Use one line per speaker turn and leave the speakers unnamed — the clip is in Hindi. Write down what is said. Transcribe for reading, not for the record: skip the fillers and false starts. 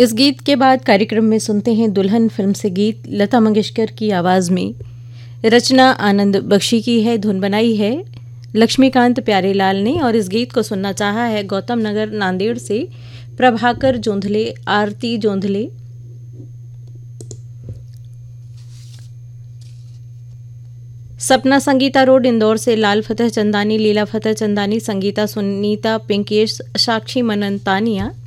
इस गीत के बाद कार्यक्रम में सुनते हैं दुल्हन फिल्म से गीत। लता मंगेशकर की आवाज़ में, रचना आनंद बख्शी की है, धुन बनाई है लक्ष्मीकांत प्यारेलाल ने। और इस गीत को सुनना चाहा है गौतम नगर नांदेड़ से प्रभाकर जोंधले, आरती जोंधले, सपना संगीता रोड इंदौर से लाल फतेह चंदानी, लीला फतेह चंदानी, संगीता सुनीता पिंकेश, साक्षी मनन तानिया,